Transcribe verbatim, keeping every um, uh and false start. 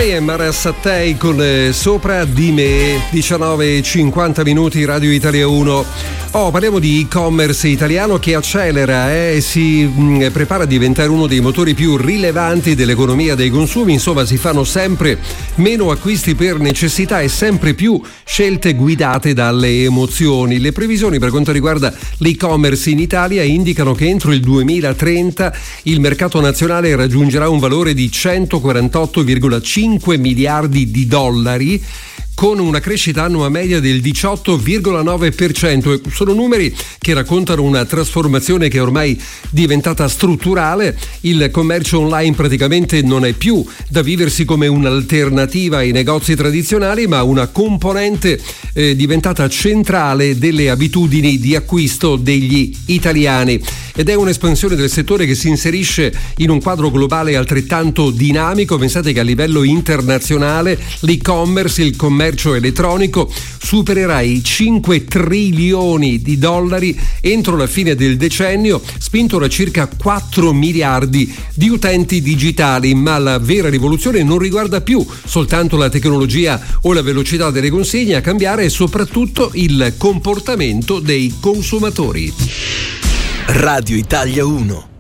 Lei è Mara Sattei con eh, Sopra di me, diciannove e cinquanta minuti, Radio Italia uno. Oh, parliamo di e-commerce italiano che accelera e eh, si mh, prepara a diventare uno dei motori più rilevanti dell'economia dei consumi. Insomma, si fanno sempre meno acquisti per necessità e sempre più scelte guidate dalle emozioni. Le previsioni per quanto riguarda l'e-commerce in Italia indicano che entro il duemilatrenta il mercato nazionale raggiungerà un valore di centoquarantotto virgola cinque miliardi di dollari, con una crescita annua media del diciotto virgola nove per cento. Sono numeri che raccontano una trasformazione che è ormai diventata strutturale. Il commercio online praticamente non è più da viversi come un'alternativa ai negozi tradizionali, ma una componente eh, diventata centrale delle abitudini di acquisto degli italiani. Ed è un'espansione del settore che si inserisce in un quadro globale altrettanto dinamico. Pensate che a livello internazionale l'e-commerce, il commercio elettronico, supererà i cinque trilioni di dollari entro la fine del decennio, spinto da circa quattro miliardi di utenti digitali. Ma la vera rivoluzione non riguarda più soltanto la tecnologia o la velocità delle consegne, a cambiare è soprattutto il comportamento dei consumatori. Radio Italia uno.